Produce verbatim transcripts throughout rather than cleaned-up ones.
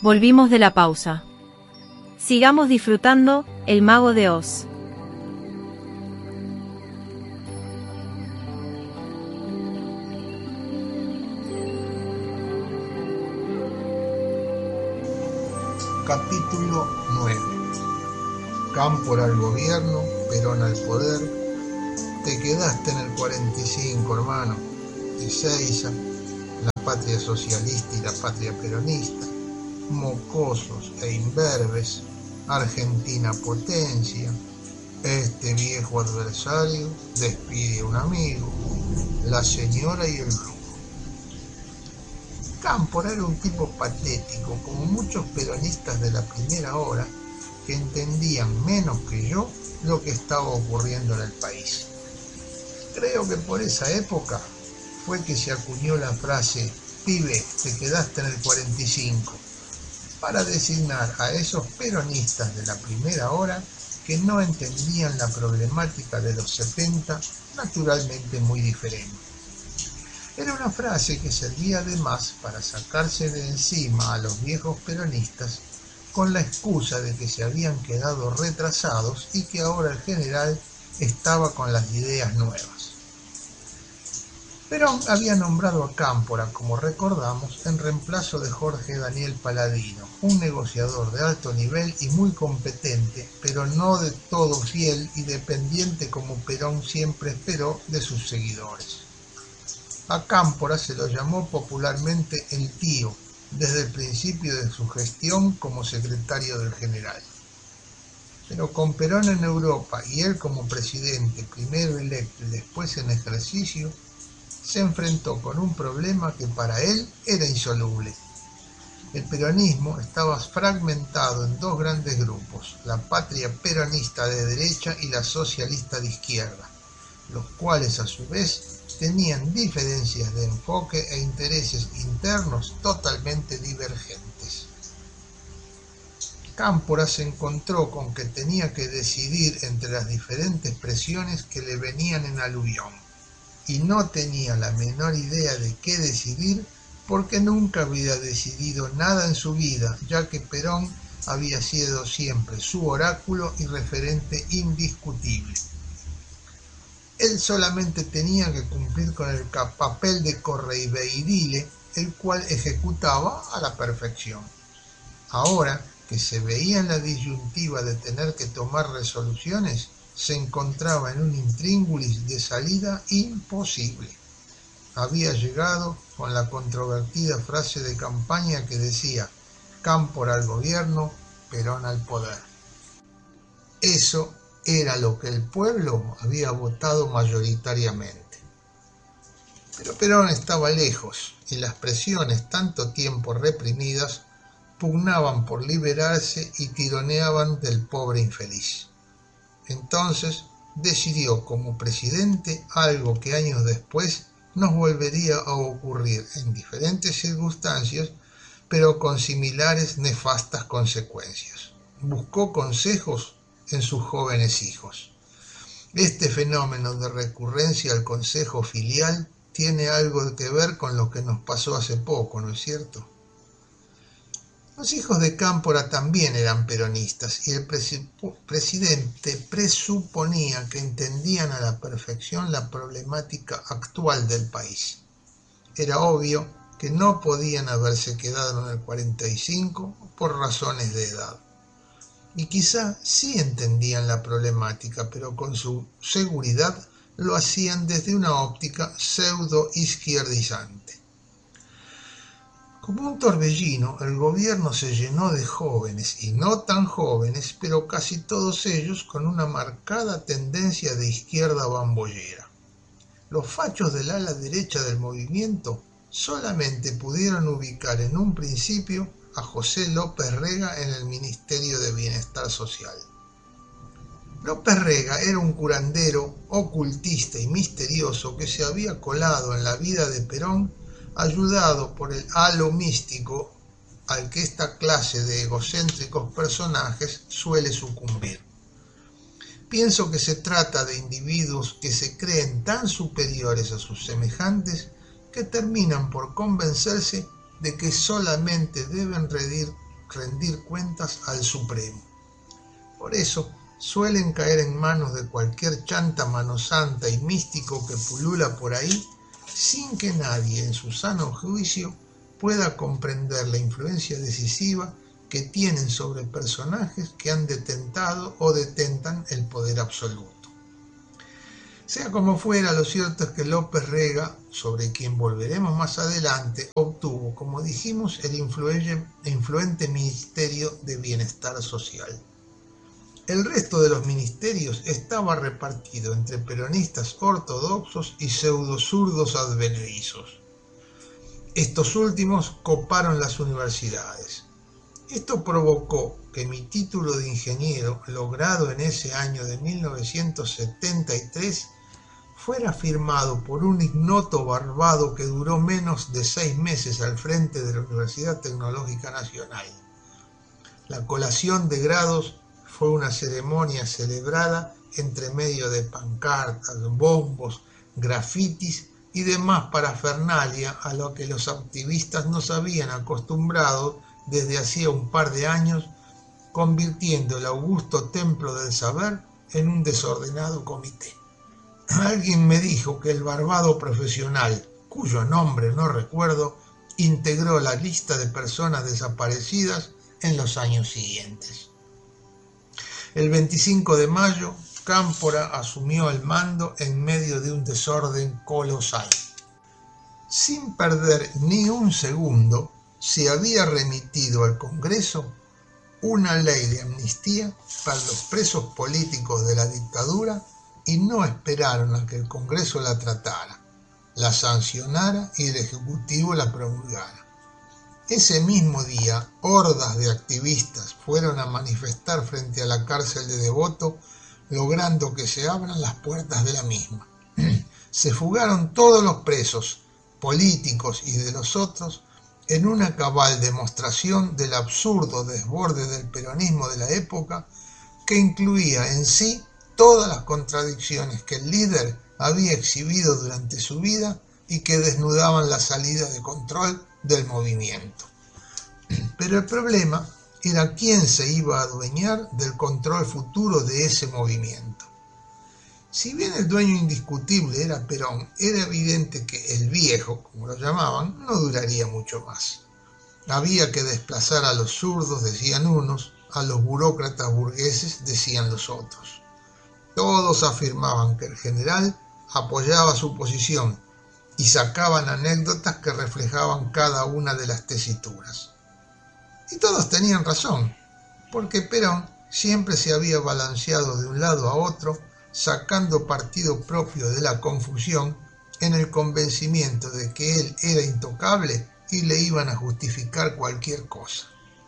Volvimos de la pausa. Sigamos disfrutando El Mago de Oz. Capítulo nueve. Cámpora al gobierno, Perón al poder. Te quedaste en el cuarenta y cinco, hermano. Ezeiza, la patria socialista y la patria peronista. Mocosos e imberbes. Argentina potencia. Este viejo adversario despide a un amigo. La señora y el brujo. Cámpora era un tipo patético, como muchos peronistas de la primera hora, que entendían menos que yo lo que estaba ocurriendo en el país. Creo que por esa época fue que se acuñó la frase «Pibe, te quedaste en el cuarenta y cinco», para designar a esos peronistas de la primera hora que no entendían la problemática de los setenta, naturalmente muy diferente. Era una frase que servía además para sacarse de encima a los viejos peronistas con la excusa de que se habían quedado retrasados y que ahora el general estaba con las ideas nuevas. Perón había nombrado a Cámpora, como recordamos, en reemplazo de Jorge Daniel Paladino, un negociador de alto nivel y muy competente, pero no de todo fiel y dependiente como Perón siempre esperó de sus seguidores. A Cámpora se lo llamó popularmente el tío, desde el principio de su gestión como secretario del general. Pero con Perón en Europa y él como presidente, primero electo y después en ejercicio, se enfrentó con un problema que para él era insoluble. El peronismo estaba fragmentado en dos grandes grupos, la patria peronista de derecha y la socialista de izquierda, los cuales a su vez tenían diferencias de enfoque e intereses internos totalmente divergentes. Cámpora se encontró con que tenía que decidir entre las diferentes presiones que le venían en aluvión, y no tenía la menor idea de qué decidir porque nunca había decidido nada en su vida, ya que Perón había sido siempre su oráculo y referente indiscutible. Él solamente tenía que cumplir con el papel de correveidile, el cual ejecutaba a la perfección. Ahora que se veía en la disyuntiva de tener que tomar resoluciones, se encontraba en un intríngulis de salida imposible. Había llegado con la controvertida frase de campaña que decía «Cámpora al gobierno, Perón al poder». Eso era lo que el pueblo había votado mayoritariamente. Pero Perón estaba lejos y las presiones tanto tiempo reprimidas pugnaban por liberarse y tironeaban del pobre infeliz. Entonces decidió como presidente algo que años después nos volvería a ocurrir en diferentes circunstancias, pero con similares nefastas consecuencias. Buscó consejos en sus jóvenes hijos. Este fenómeno de recurrencia al consejo filial tiene algo que ver con lo que nos pasó hace poco, ¿no es cierto? Los hijos de Cámpora también eran peronistas y el presi- presidente presuponía que entendían a la perfección la problemática actual del país. Era obvio que no podían haberse quedado en el cuarenta y cinco por razones de edad. Y quizá sí entendían la problemática, pero con su seguridad lo hacían desde una óptica pseudo-izquierdizante. Como un torbellino, el gobierno se llenó de jóvenes, y no tan jóvenes, pero casi todos ellos con una marcada tendencia de izquierda bambollera. Los fachos del ala derecha del movimiento solamente pudieron ubicar en un principio a José López Rega en el Ministerio de Bienestar Social. López Rega era un curandero, ocultista y misterioso que se había colado en la vida de Perón, ayudado por el halo místico al que esta clase de egocéntricos personajes suele sucumbir. Pienso que se trata de individuos que se creen tan superiores a sus semejantes que terminan por convencerse de que solamente deben rendir rendir cuentas al Supremo. Por eso suelen caer en manos de cualquier chanta manosanta y místico que pulula por ahí, sin que nadie en su sano juicio pueda comprender la influencia decisiva que tienen sobre personajes que han detentado o detentan el poder absoluto. Sea como fuera, lo cierto es que López Rega, sobre quien volveremos más adelante, obtuvo, como dijimos, el influente Ministerio de Bienestar Social. El resto de los ministerios estaba repartido entre peronistas ortodoxos y pseudozurdos advenedizos. Estos últimos coparon las universidades. Esto provocó que mi título de ingeniero, logrado en ese año de mil novecientos setenta y tres, fuera firmado por un ignoto barbado que duró menos de seis meses al frente de la Universidad Tecnológica Nacional. La colación de grados fue una ceremonia celebrada entre medio de pancartas, bombos, grafitis y demás parafernalia a lo que los activistas nos habían acostumbrado desde hacía un par de años, convirtiendo el augusto templo del saber en un desordenado comité. Alguien me dijo que el barbado profesional, cuyo nombre no recuerdo, integró la lista de personas desaparecidas en los años siguientes. El veinticinco de mayo, Cámpora asumió el mando en medio de un desorden colosal. Sin perder ni un segundo, se había remitido al Congreso una ley de amnistía para los presos políticos de la dictadura y no esperaron a que el Congreso la tratara, la sancionara y el Ejecutivo la promulgara. Ese mismo día, hordas de activistas fueron a manifestar frente a la cárcel de Devoto, logrando que se abran las puertas de la misma. Se fugaron todos los presos, políticos y de los otros, en una cabal demostración del absurdo desborde del peronismo de la época, que incluía en sí todas las contradicciones que el líder había exhibido durante su vida y que desnudaban la salida de control del movimiento. Pero el problema era quién se iba a adueñar del control futuro de ese movimiento. Si bien el dueño indiscutible era Perón, era evidente que el viejo, como lo llamaban, no duraría mucho más. Había que desplazar a los zurdos, decían unos, a los burócratas burgueses, decían los otros. Todos afirmaban que el general apoyaba su posición y sacaban anécdotas que reflejaban cada una de las tesituras. Y todos tenían razón, porque Perón siempre se había balanceado de un lado a otro, sacando partido propio de la confusión en el convencimiento de que él era intocable y le iban a justificar cualquier cosa.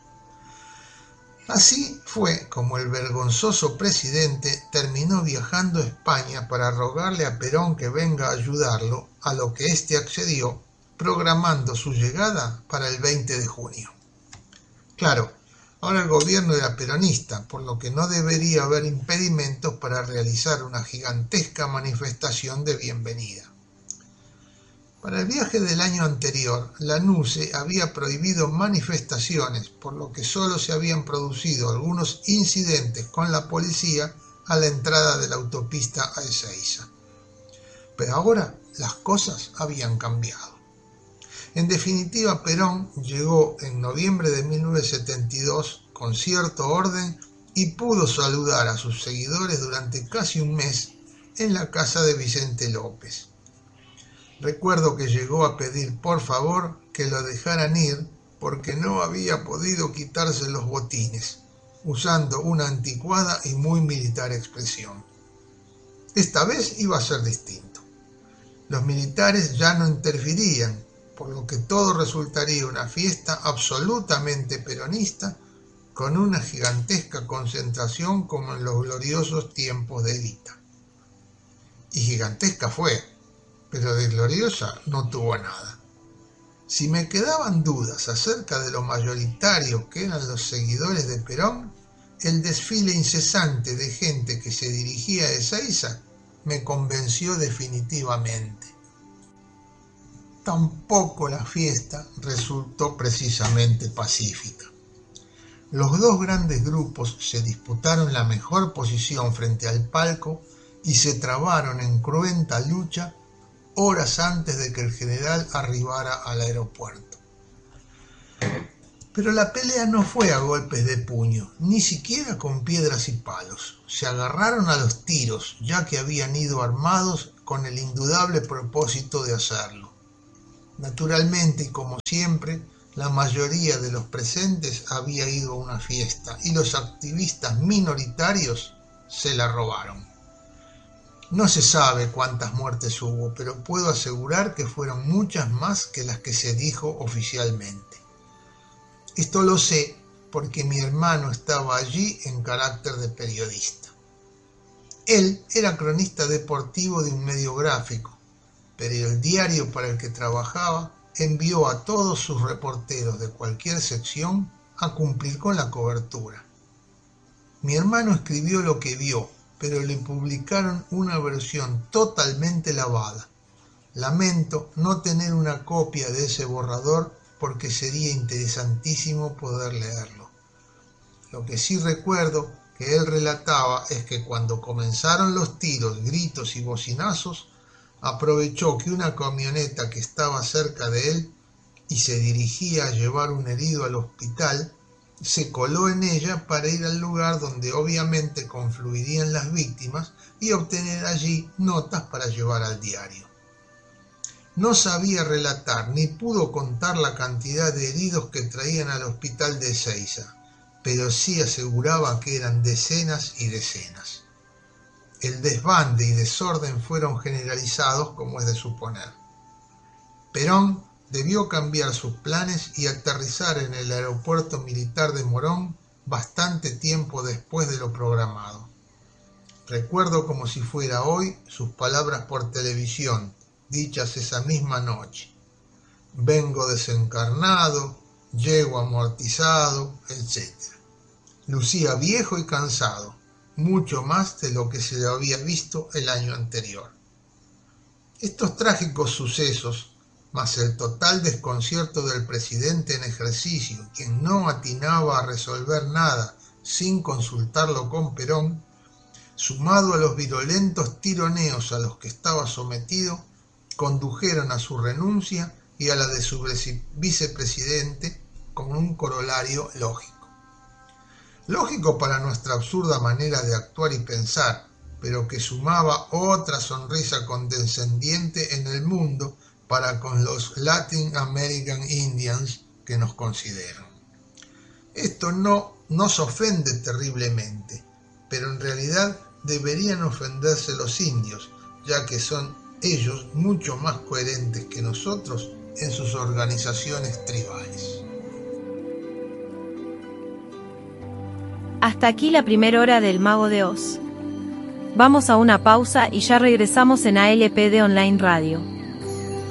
Así fue como el vergonzoso presidente terminó viajando a España para rogarle a Perón que venga a ayudarlo, a lo que éste accedió, programando su llegada para el veinte de junio. Claro, ahora el gobierno era peronista, por lo que no debería haber impedimentos para realizar una gigantesca manifestación de bienvenida. Para el viaje del año anterior, la NUCE había prohibido manifestaciones, por lo que solo se habían producido algunos incidentes con la policía a la entrada de la autopista a Ezeiza. Pero ahora las cosas habían cambiado. En definitiva, Perón llegó en noviembre de mil novecientos setenta y dos con cierto orden y pudo saludar a sus seguidores durante casi un mes en la casa de Vicente López. Recuerdo que llegó a pedir por favor que lo dejaran ir porque no había podido quitarse los botines, usando una anticuada y muy militar expresión. Esta vez iba a ser distinto. Los militares ya no interferían, por lo que todo resultaría una fiesta absolutamente peronista con una gigantesca concentración como en los gloriosos tiempos de Evita. Y gigantesca fue, pero de gloriosa no tuvo nada. Si me quedaban dudas acerca de lo mayoritarios que eran los seguidores de Perón, el desfile incesante de gente que se dirigía a Ezeiza me convenció definitivamente. Tampoco la fiesta resultó precisamente pacífica. Los dos grandes grupos se disputaron la mejor posición frente al palco y se trabaron en cruenta lucha horas antes de que el general arribara al aeropuerto. Pero la pelea no fue a golpes de puño, ni siquiera con piedras y palos. Se agarraron a los tiros, ya que habían ido armados con el indudable propósito de hacerlo. Naturalmente, y como siempre, la mayoría de los presentes había ido a una fiesta y los activistas minoritarios se la robaron. No se sabe cuántas muertes hubo, pero puedo asegurar que fueron muchas más que las que se dijo oficialmente. Esto lo sé porque mi hermano estaba allí en carácter de periodista. Él era cronista deportivo de un medio gráfico, pero el diario para el que trabajaba envió a todos sus reporteros de cualquier sección a cumplir con la cobertura. Mi hermano escribió lo que vio, pero le publicaron una versión totalmente lavada. Lamento no tener una copia de ese borrador porque sería interesantísimo poder leerlo. Lo que sí recuerdo que él relataba es que cuando comenzaron los tiros, gritos y bocinazos, aprovechó que una camioneta que estaba cerca de él y se dirigía a llevar un herido al hospital, se coló en ella para ir al lugar donde obviamente confluirían las víctimas y obtener allí notas para llevar al diario. No sabía relatar ni pudo contar la cantidad de heridos que traían al hospital de Ezeiza, pero sí aseguraba que eran decenas y decenas. El desbande y desorden fueron generalizados, como es de suponer. Perón debió cambiar sus planes y aterrizar en el aeropuerto militar de Morón bastante tiempo después de lo programado. Recuerdo como si fuera hoy sus palabras por televisión, dichas esa misma noche. Vengo desencarnado, llego amortizado, etcétera. Lucía viejo y cansado, mucho más de lo que se le había visto el año anterior. Estos trágicos sucesos, más el total desconcierto del presidente en ejercicio, quien no atinaba a resolver nada sin consultarlo con Perón, sumado a los virulentos tironeos a los que estaba sometido, condujeron a su renuncia y a la de su vicepresidente con un corolario lógico. Lógico para nuestra absurda manera de actuar y pensar, pero que sumaba otra sonrisa condescendiente en el mundo para con los Latin American Indians que nos consideran. Esto no nos ofende terriblemente, pero en realidad deberían ofenderse los indios, ya que son ellos mucho más coherentes que nosotros en sus organizaciones tribales. Hasta aquí la primera hora del Mago de Oz. Vamos a una pausa y ya regresamos en A L P D Online Radio.